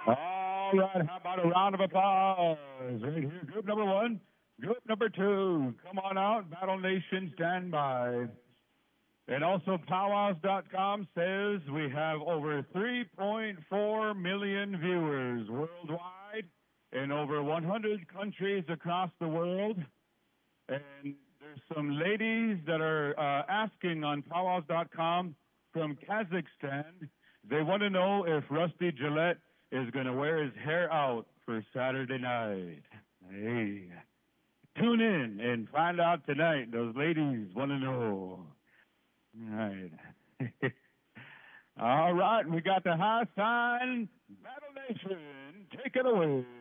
All right, how about a round of applause? Right here, group number one. Group number two, come on out. Battle Nation, stand by. And also, powwows.com says we have over 3.4 million viewers worldwide in over 100 countries across the world. And there's some ladies that are asking on powwows.com from Kazakhstan. They want to know if Rusty Gillette is going to wear his hair out for Saturday night. Hey, tune in and find out tonight. Those ladies want to know. All right. All right, we got the high sign. Battle Nation, take it away.